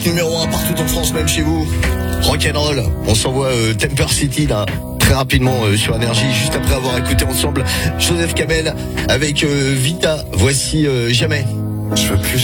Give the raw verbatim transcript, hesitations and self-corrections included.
hit numéro un partout en France, même chez vous. Rock'n'roll, on s'envoie euh, Temper City là, très rapidement euh, sur Énergie, juste après avoir écouté ensemble Joseph Kamel avec euh, Vita. Voici euh, Jamais. Je veux plus